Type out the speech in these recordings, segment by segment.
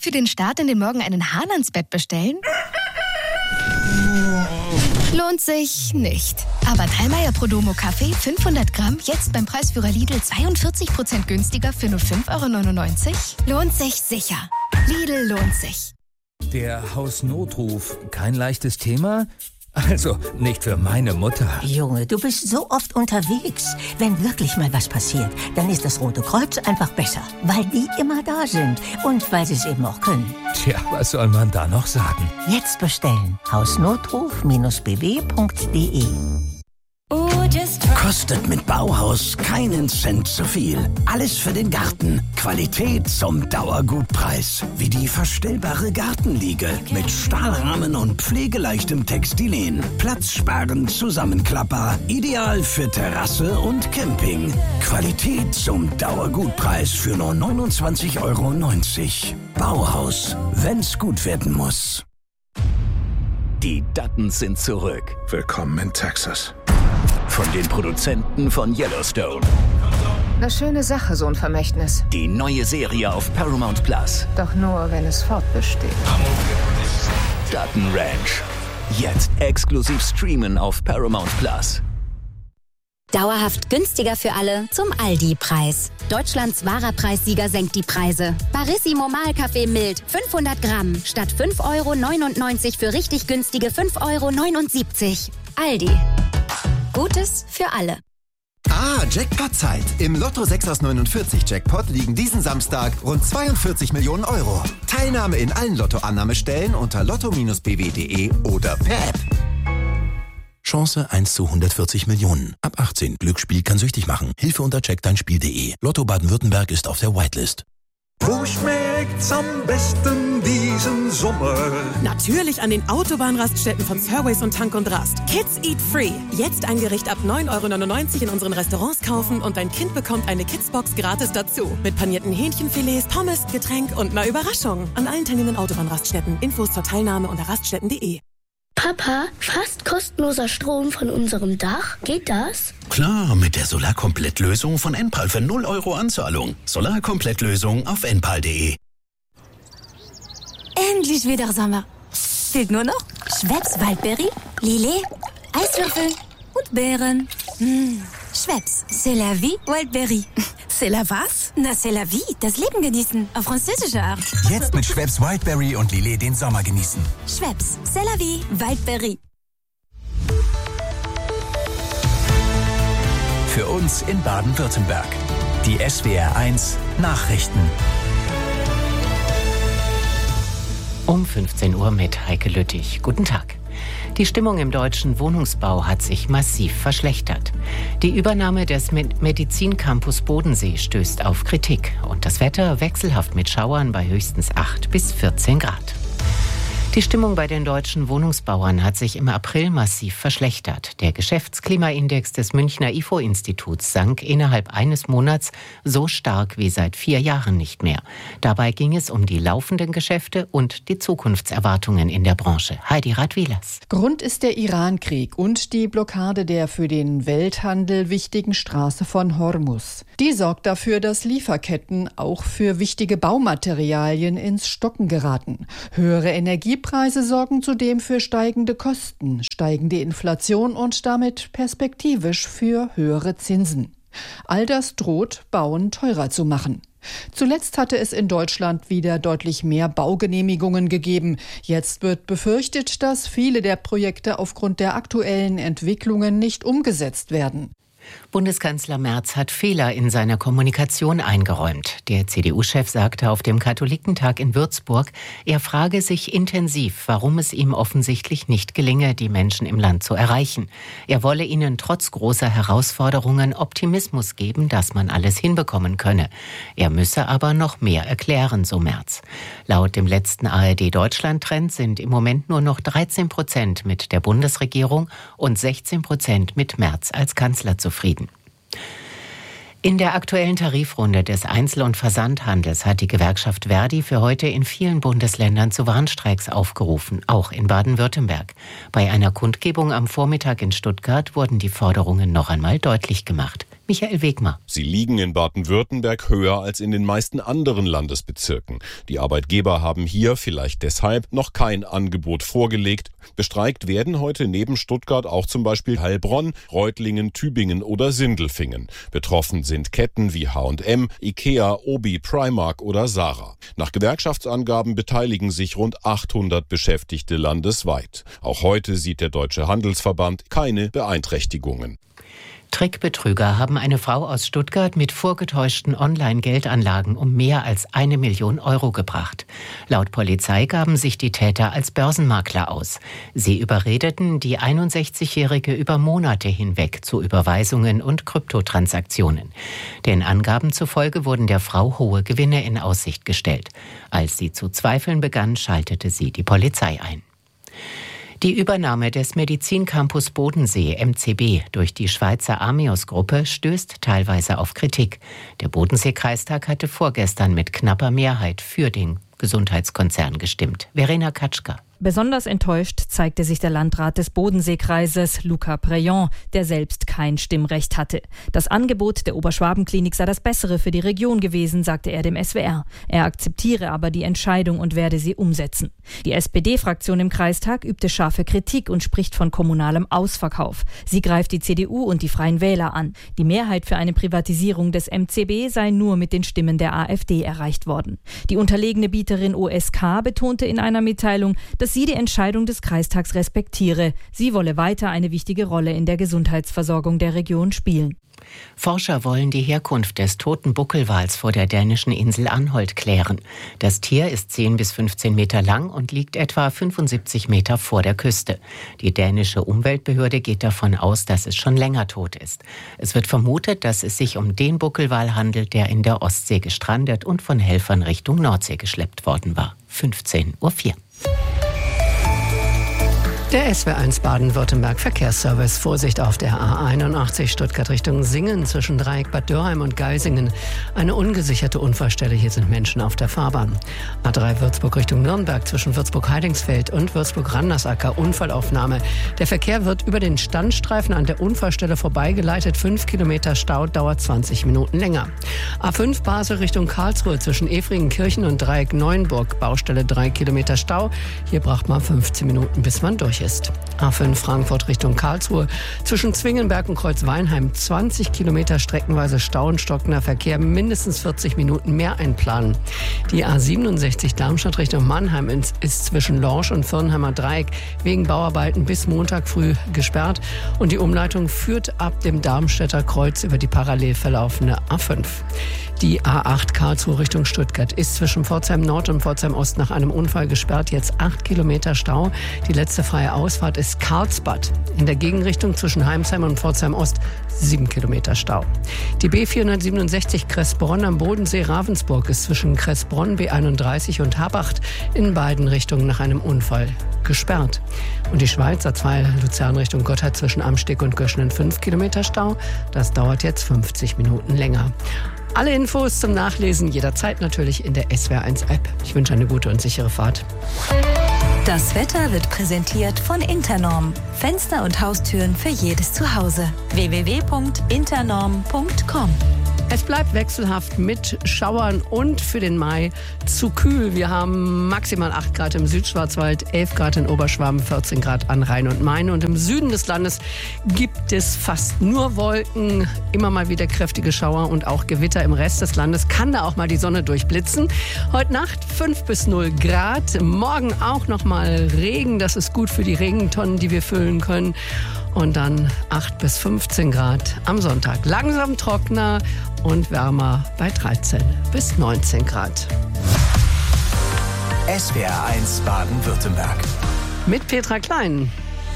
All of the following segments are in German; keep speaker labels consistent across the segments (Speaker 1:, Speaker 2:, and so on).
Speaker 1: Für den Start in den Morgen einen Hahn ans Bett bestellen? Lohnt sich nicht. Aber Thalmeier Prodomo Kaffee 500 Gramm jetzt beim Preisführer Lidl 42% günstiger für nur 5,99 €? Lohnt sich sicher. Lidl lohnt sich.
Speaker 2: Der Hausnotruf, kein leichtes Thema? Also, nicht für meine Mutter.
Speaker 3: Junge, du bist so oft unterwegs. Wenn wirklich mal was passiert, dann ist das Rote Kreuz einfach besser. Weil die immer da sind. Und weil sie es eben auch können.
Speaker 2: Tja, was soll man da noch sagen?
Speaker 3: Jetzt bestellen. Hausnotruf-bb.de.
Speaker 4: Kostet mit Bauhaus keinen Cent zu viel. Alles für den Garten. Qualität zum Dauergutpreis. Wie die verstellbare Gartenliege mit Stahlrahmen und pflegeleichtem Textilen. Platzsparend Zusammenklapper. Ideal für Terrasse und Camping. Qualität zum Dauergutpreis für nur 29,90 €. Bauhaus, wenn's gut werden muss.
Speaker 5: Die Duttons sind zurück.
Speaker 6: Willkommen in Texas.
Speaker 5: Von den Produzenten von Yellowstone.
Speaker 7: Eine schöne Sache, so ein Vermächtnis.
Speaker 5: Die neue Serie auf Paramount Plus.
Speaker 7: Doch nur, wenn es fortbesteht.
Speaker 5: Dutton Ranch. Jetzt exklusiv streamen auf Paramount Plus.
Speaker 8: Dauerhaft günstiger für alle zum Aldi-Preis. Deutschlands wahrer Preissieger senkt die Preise. Barissimo Mahlkaffee mild 500 Gramm statt 5,99 € für richtig günstige 5,79 €. Aldi. Gutes für alle.
Speaker 9: Jackpot-Zeit. Im Lotto 6 aus 49 Jackpot liegen diesen Samstag rund 42 Millionen €. Teilnahme in allen Lottoannahmestellen unter lotto-bw.de oder per App.
Speaker 10: Chance 1 zu 140 Millionen. Ab 18. Glücksspiel kann süchtig machen. Hilfe unter checkdeinspiel.de. Lotto Baden-Württemberg ist auf der Whitelist.
Speaker 11: Wo schmeckt's am besten diesen Sommer?
Speaker 12: Natürlich an den Autobahnraststätten von Surways und Tank und Rast. Kids Eat Free. Jetzt ein Gericht ab 9,99 € in unseren Restaurants kaufen und dein Kind bekommt eine Kidsbox gratis dazu. Mit panierten Hähnchenfilets, Pommes, Getränk und einer Überraschung. An allen teilnehmenden Autobahnraststätten. Infos zur Teilnahme unter raststätten.de.
Speaker 13: Papa, fast kostenloser Strom von unserem Dach. Geht das?
Speaker 4: Klar, mit der Solarkomplettlösung von Enpal für 0 € Anzahlung. Solarkomplettlösung auf enpal.de.
Speaker 8: Endlich wieder Sommer. Fehlt nur noch Schweppes Waldberry, Lillet, Eiswürfel und Beeren. Schweppes, c'est la vie, Waldberry. C'est la was? Na, c'est la vie, das Leben genießen, auf französische Art.
Speaker 9: Jetzt mit Schweppes Wildberry und Lillet den Sommer genießen.
Speaker 8: Schweppes, c'est la vie, Waldberry.
Speaker 14: Für uns in Baden-Württemberg. Die SWR1 Nachrichten.
Speaker 15: Um 15 Uhr mit Heike Lüttich. Guten Tag. Die Stimmung im deutschen Wohnungsbau hat sich massiv verschlechtert. Die Übernahme des Medizincampus Bodensee stößt auf Kritik. Und das Wetter wechselhaft mit Schauern bei höchstens 8 bis 14 Grad. Die Stimmung bei den deutschen Wohnungsbauern hat sich im April massiv verschlechtert. Der Geschäftsklimaindex des Münchner IFO-Instituts sank innerhalb eines Monats so stark wie seit 4 Jahren nicht mehr. Dabei ging es um die laufenden Geschäfte und die Zukunftserwartungen in der Branche. Heidi Radwilas.
Speaker 16: Grund ist der Irankrieg und die Blockade der für den Welthandel wichtigen Straße von Hormuz. Die sorgt dafür, dass Lieferketten auch für wichtige Baumaterialien ins Stocken geraten. Höhere Energiepreise sorgen zudem für steigende Kosten, steigende Inflation und damit perspektivisch für höhere Zinsen. All das droht, Bauen teurer zu machen. Zuletzt hatte es in Deutschland wieder deutlich mehr Baugenehmigungen gegeben. Jetzt wird befürchtet, dass viele der Projekte aufgrund der aktuellen Entwicklungen nicht umgesetzt werden.
Speaker 15: Bundeskanzler Merz hat Fehler in seiner Kommunikation eingeräumt. Der CDU-Chef sagte auf dem Katholikentag in Würzburg, er frage sich intensiv, warum es ihm offensichtlich nicht gelinge, die Menschen im Land zu erreichen. Er wolle ihnen trotz großer Herausforderungen Optimismus geben, dass man alles hinbekommen könne. Er müsse aber noch mehr erklären, so Merz. Laut dem letzten ARD-Deutschland-Trend sind im Moment nur noch 13% mit der Bundesregierung und 16% mit Merz als Kanzler zufrieden. In der aktuellen Tarifrunde des Einzel- und Versandhandels hat die Gewerkschaft Verdi für heute in vielen Bundesländern zu Warnstreiks aufgerufen, auch in Baden-Württemberg. Bei einer Kundgebung am Vormittag in Stuttgart wurden die Forderungen noch einmal deutlich gemacht. Michael Wegmer.
Speaker 6: Sie liegen in Baden-Württemberg höher als in den meisten anderen Landesbezirken. Die Arbeitgeber haben hier, vielleicht deshalb, noch kein Angebot vorgelegt. Bestreikt werden heute neben Stuttgart auch zum Beispiel Heilbronn, Reutlingen, Tübingen oder Sindelfingen. Betroffen sind Ketten wie H&M, Ikea, Obi, Primark oder Zara. Nach Gewerkschaftsangaben beteiligen sich rund 800 Beschäftigte landesweit. Auch heute sieht der Deutsche Handelsverband keine Beeinträchtigungen.
Speaker 15: Trickbetrüger haben eine Frau aus Stuttgart mit vorgetäuschten Online-Geldanlagen um mehr als 1 Million Euro gebracht. Laut Polizei gaben sich die Täter als Börsenmakler aus. Sie überredeten die 61-Jährige über Monate hinweg zu Überweisungen und Kryptotransaktionen. Den Angaben zufolge wurden der Frau hohe Gewinne in Aussicht gestellt. Als sie zu zweifeln begann, schaltete sie die Polizei ein. Die Übernahme des Medizincampus Bodensee MCB durch die Schweizer Amios-Gruppe stößt teilweise auf Kritik. Der Bodensee-Kreistag hatte vorgestern mit knapper Mehrheit für den Gesundheitskonzern gestimmt. Verena Katschka.
Speaker 17: Besonders enttäuscht zeigte sich der Landrat des Bodenseekreises, Luca Preyon, der selbst kein Stimmrecht hatte. Das Angebot der Oberschwabenklinik sei das Bessere für die Region gewesen, sagte er dem SWR. Er akzeptiere aber die Entscheidung und werde sie umsetzen. Die SPD-Fraktion im Kreistag übte scharfe Kritik und spricht von kommunalem Ausverkauf. Sie greift die CDU und die Freien Wähler an. Die Mehrheit für eine Privatisierung des MCB sei nur mit den Stimmen der AfD erreicht worden. Die unterlegene Bieterin OSK betonte in einer Mitteilung, dass sie die Entscheidung des Kreistags respektiere. Sie wolle weiter eine wichtige Rolle in der Gesundheitsversorgung der Region spielen.
Speaker 15: Forscher wollen die Herkunft des toten Buckelwals vor der dänischen Insel Anholt klären. Das Tier ist 10 bis 15 Meter lang und liegt etwa 75 Meter vor der Küste. Die dänische Umweltbehörde geht davon aus, dass es schon länger tot ist. Es wird vermutet, dass es sich um den Buckelwal handelt, der in der Ostsee gestrandet und von Helfern Richtung Nordsee geschleppt worden war. 15:04 Uhr.
Speaker 18: Der SWR1 Baden-Württemberg Verkehrsservice. Vorsicht auf der A81 Stuttgart Richtung Singen zwischen Dreieck Bad Dürrheim und Geisingen. Eine ungesicherte Unfallstelle. Hier sind Menschen auf der Fahrbahn. A3 Würzburg Richtung Nürnberg zwischen Würzburg-Heidingsfeld und Würzburg-Randersacker. Unfallaufnahme. Der Verkehr wird über den Standstreifen an der Unfallstelle vorbeigeleitet. 5 Kilometer Stau, dauert 20 Minuten länger. A5 Basel Richtung Karlsruhe zwischen Efringenkirchen und Dreieck Neuenburg. Baustelle 3 Kilometer Stau. Hier braucht man 15 Minuten, bis man durch ist. A5 Frankfurt Richtung Karlsruhe. Zwischen Zwingenberg und Kreuzweinheim 20 Kilometer streckenweise Stau und stockender Verkehr, mindestens 40 Minuten mehr einplanen. Die A67 Darmstadt Richtung Mannheim ist zwischen Lorsch und Firnheimer Dreieck wegen Bauarbeiten bis Montag früh gesperrt und die Umleitung führt ab dem Darmstädter Kreuz über die parallel verlaufende A5. Die A8 Karlsruhe Richtung Stuttgart ist zwischen Pforzheim Nord und Pforzheim Ost nach einem Unfall gesperrt. Jetzt 8 Kilometer Stau. Die letzte freie Ausfahrt ist Karlsbad. In der Gegenrichtung zwischen Heimsheim und Pforzheim Ost 7 Kilometer Stau. Die B467 Kressbronn am Bodensee Ravensburg ist zwischen Kressbronn B31 und Habacht in beiden Richtungen nach einem Unfall gesperrt. Und die Schweiz A2 Luzern Richtung Gotthard zwischen Amsteg und Göschenen 5 Kilometer Stau. Das dauert jetzt 50 Minuten länger. Alle Infos zum Nachlesen jederzeit natürlich in der SWR1 App. Ich wünsche eine gute und sichere Fahrt.
Speaker 19: Das Wetter wird präsentiert von Internorm. Fenster und Haustüren für jedes Zuhause. www.internorm.com.
Speaker 18: Es bleibt wechselhaft mit Schauern und für den Mai zu kühl. Wir haben maximal 8 Grad im Südschwarzwald, 11 Grad in Oberschwaben, 14 Grad an Rhein und Main. Und im Süden des Landes gibt es fast nur Wolken, immer mal wieder kräftige Schauer und auch Gewitter. Im Rest des Landes kann da auch mal die Sonne durchblitzen. Heute Nacht 5 bis 0 Grad. Morgen auch noch mal Regen. Das ist gut für die Regentonnen, die wir füllen können. Und dann 8 bis 15 Grad am Sonntag. Langsam trockener und wärmer bei 13 bis 19 Grad.
Speaker 14: SWR1 Baden-Württemberg.
Speaker 18: Mit Petra Klein.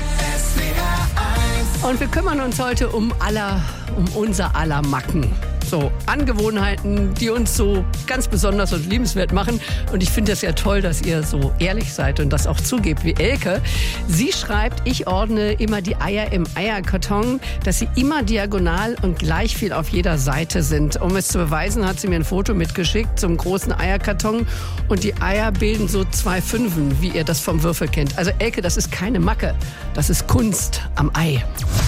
Speaker 18: Und wir kümmern uns heute um unser aller Macken. So Angewohnheiten, die uns so ganz besonders und liebenswert machen. Und ich finde es ja toll, dass ihr so ehrlich seid und das auch zugebt wie Elke. Sie schreibt, ich ordne immer die Eier im Eierkarton, dass sie immer diagonal und gleich viel auf jeder Seite sind. Um es zu beweisen, hat sie mir ein Foto mitgeschickt zum großen Eierkarton. Und die Eier bilden so 2 Fünfen, wie ihr das vom Würfel kennt. Also Elke, das ist keine Macke, das ist Kunst am Ei.